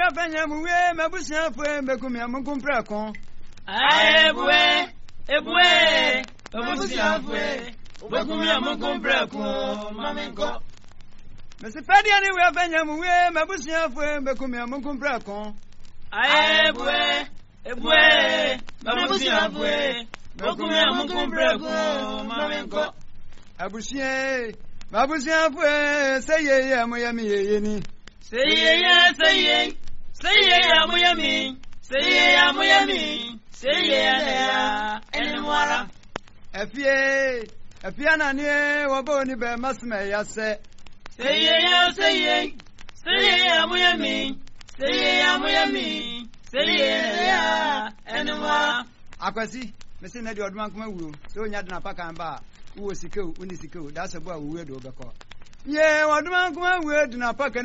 we afanya mu we mabusia fo bekumia mu kumpra kon ebue mabusia fo bekumia mu kumpra kon mamenko Mesi pedia ni we afanya mu we mabusia fo bekumia mu kumpra kon ebue mabusia fo bekumia mu kumpra kon mamenko abusie mabusia fo seye ya mo ya mi ye ni seye ya mo ya mi seye ya enwara afia na ni wo bo ni be masme ya se seye ya mo ya mi seye ya enwara akwasi mesi na di odman kuma wuro so nya dina paka ba wo sikeu uni sikeu da se bo a wo we do be ko ye odman kuma wo dina paka